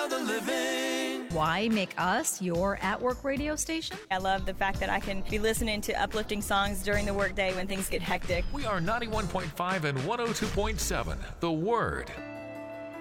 for the living. Why make us your at-work radio station? I love the fact that I can be listening to uplifting songs during the workday when things get hectic. We are 91.5 and 102.7, The Word.